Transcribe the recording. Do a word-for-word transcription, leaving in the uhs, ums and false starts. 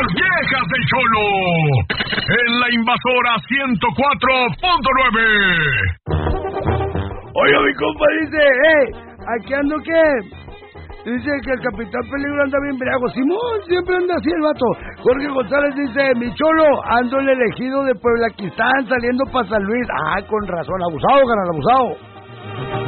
viejas del Cholo. En la Invasora ciento cuatro punto nueve. Oye, mi compa dice, eh, aquí ando que... Dice que el Capitán Peligro anda bien briago. Simón, siempre anda así el vato. Jorge González dice, mi Cholo, ando el elegido de Pueblaquistán saliendo para San Luis. Ah, con razón, abusado, canal, abusado.